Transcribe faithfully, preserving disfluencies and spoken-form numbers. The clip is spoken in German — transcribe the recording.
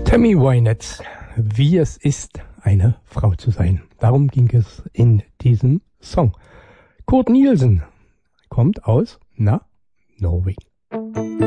Tammy Wynette, wie es ist, eine Frau zu sein. Darum ging es in diesem Song. Kurt Nielsen kommt aus, na, Norwegen.